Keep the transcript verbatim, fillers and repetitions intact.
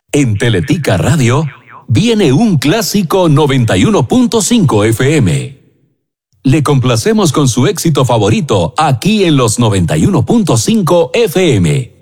En Teletica Radio viene un clásico noventa y uno punto cinco F M. Le complacemos con su éxito favorito aquí en los noventa y uno punto cinco F M.